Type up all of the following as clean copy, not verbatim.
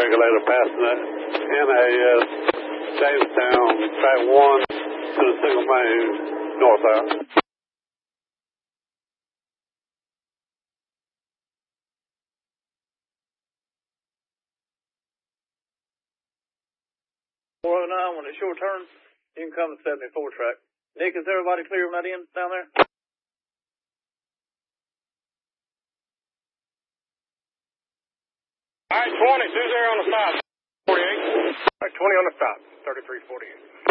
regulator passing that NAS Jamestown track 1 to the single main northbound. When it's your turn, you can come to 74 track. Nick, is everybody clear on that end down there? All right, 20, 20 on the stop, 48. All right, 20 on the stop, 3348.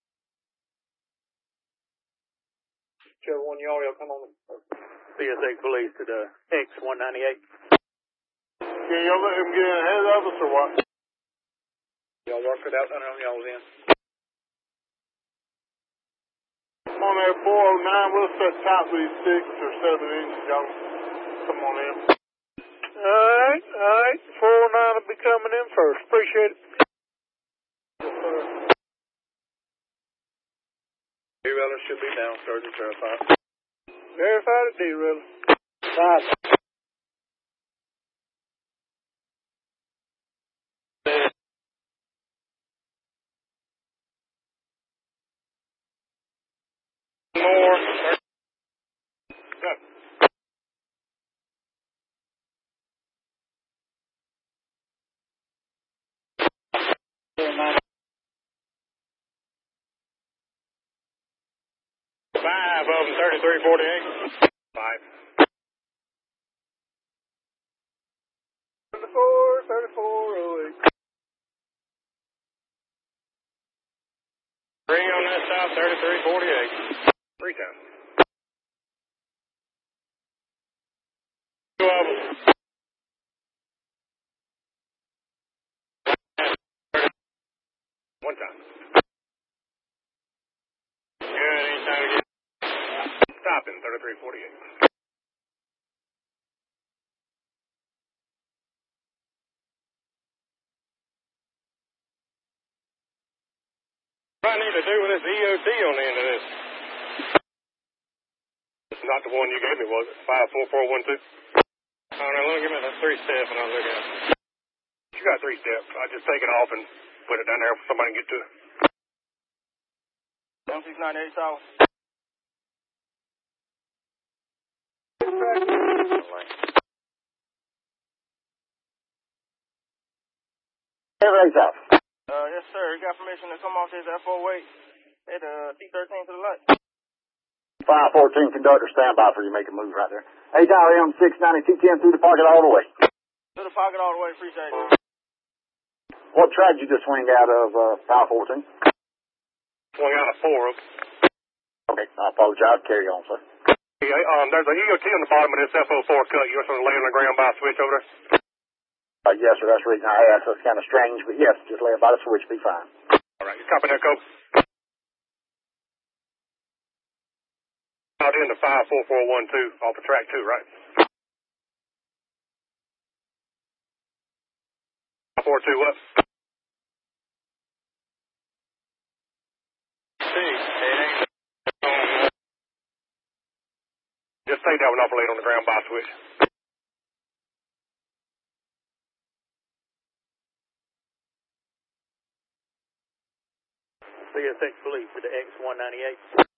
Whichever one y'all come on CSX police to the X198. Can y'all let him get ahead of us or what? Y'all work it out down there on y'all's end. On there, 409, we'll set top of these 6 or 7 inches, y'all. Come on in. Alright. 409 will be coming in first. Appreciate it. Yes, sir. Derailleur should be down, Sergeant. Verified. Verified at derailleur. 5. More. Good. Five of them, 3348. 5. 3408. 3 on that stop, 3348. 3 times. 2 of them. 1 time. Good, anytime again. Stopping, 3348. What I need to do with this EOT on the end of this? It's not the one you gave me, was it? 54412? Oh, no, let me give me that 3-step and I'll look at it. You got 3 steps. I just take it off and put it down there for somebody to get to it. 1698 South. Everything's out. Yes, sir. You got permission to come off this F08 at T13 to the left. 514 conductor, stand by for you. Make a move right there. 8 RM 690 210 through the pocket all the way. To the pocket all the way. Appreciate it. What track did you just swing out of 514? Swung out of 4. Okay, I apologize. Carry on, sir. Yeah, there's a EOT on the bottom of this F04 cut. You want to lay on the ground by a switch over there? Yes, sir. That's the reason I asked. That's kind of strange, but yes, just lay it by the switch. Be fine. All right. You copy that, Cope? Out into 54412 off of track 2, right? 542 what? Just stay down and operate on the ground by switch. CSX police to the X198.